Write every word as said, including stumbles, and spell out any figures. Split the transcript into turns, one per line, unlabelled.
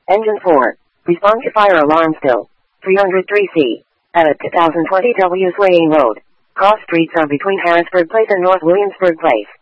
Engine four. Respond to fire alarm still. three oh three C. At a two thousand twenty W Swaying Road. Cross streets are between Harrisburg Place and North Williamsburg Place.